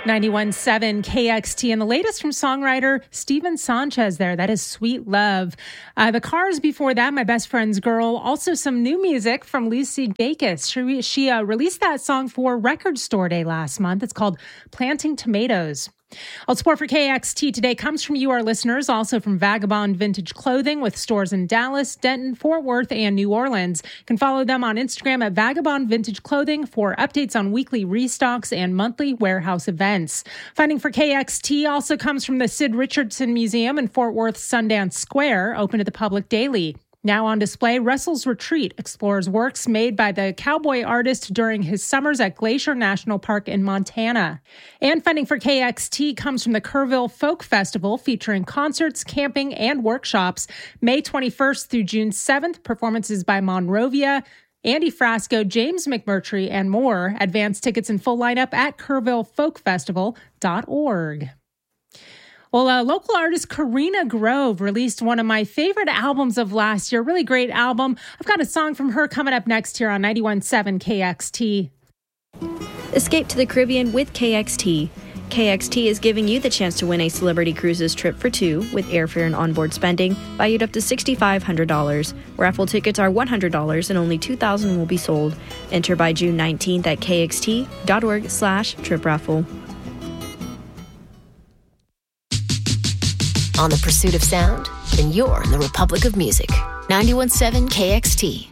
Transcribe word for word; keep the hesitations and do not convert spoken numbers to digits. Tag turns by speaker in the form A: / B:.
A: ninety-one point seven K X T, and the latest from songwriter Steven Sanchez there. That is Sweet Love. Uh, the Cars before that, My Best Friend's Girl. Also some new music from Lucy Dacus. She, she uh, released that song for Record Store Day last month. It's called Planting Tomatoes. All support for K X T today comes from you, our listeners, also from Vagabond Vintage Clothing with stores in Dallas, Denton, Fort Worth, and New Orleans. You can follow them on Instagram at Vagabond Vintage Clothing for updates on weekly restocks and monthly warehouse events. Funding for K X T also comes from the Sid Richardson Museum in Fort Worth Sundance Square, open to the public daily. Now on display, Russell's Retreat explores works made by the cowboy artist during his summers at Glacier National Park in Montana. And funding for K X T comes from the Kerrville Folk Festival, featuring concerts, camping, and workshops. May twenty-first through June seventh, performances by Monrovia, Andy Frasco, James McMurtry, and more. Advance tickets and full lineup at kerrville folk festival dot org. Well, uh, local artist Karina Grove released one of my favorite albums of last year. Really great album. I've got a song from her coming up next here on ninety-one point seven K X T.
B: Escape to the Caribbean with K X T. K X T is giving you the chance to win a Celebrity Cruises trip for two with airfare and onboard spending valued up to six thousand five hundred dollars. Raffle tickets are one hundred dollars and only two thousand will be sold. Enter by June nineteenth at kxt.org slash trip raffle.
C: On the pursuit of sound, then you're in the Republic of Music. ninety-one point seven K X T.